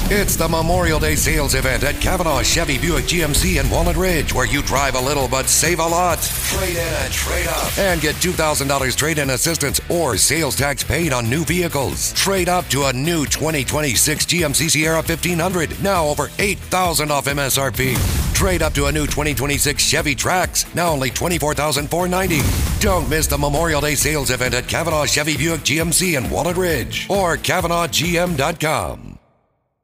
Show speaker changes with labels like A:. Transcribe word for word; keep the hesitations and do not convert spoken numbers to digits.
A: It's the Memorial Day sales event at Kavanaugh Chevy Buick G M C in Walnut Ridge, where you drive a little but save a lot. Trade in and trade up. And get two thousand dollars trade-in assistance or sales tax paid on new vehicles. Trade up to a new twenty twenty-six G M C Sierra fifteen hundred, now over eight thousand dollars off M S R P. Trade up to a new twenty twenty-six Chevy Trax, now only twenty-four thousand four hundred ninety dollars. Don't miss the Memorial Day sales event at Kavanaugh Chevy Buick G M C in Walnut Ridge or Kavanaugh G M dot com.